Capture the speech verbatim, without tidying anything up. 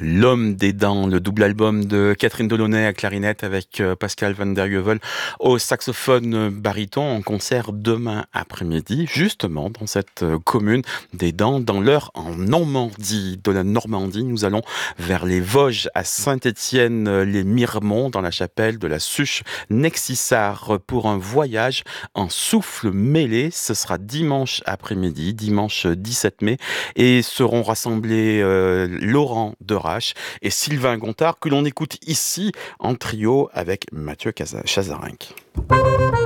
L'Homme des Dents, le double album de Catherine Delaunay à clarinette avec euh, Pascal Van der Heuvel au saxophone euh, baryton en concert demain après-midi, justement dans cette euh, commune des Dents, dans l'Eure en Normandie. De la Normandie, nous allons vers les Vosges à Saint-Étienne-les-Miremont dans la chapelle de la Suche Nexissar pour un voyage en souffle mêlé. Ce sera dimanche après-midi, dimanche dix-sept mai, et seront rassemblés euh, Laurent Derache et Sylvain Gontard, que l'on écoute ici en trio avec Mathieu Chazarinck.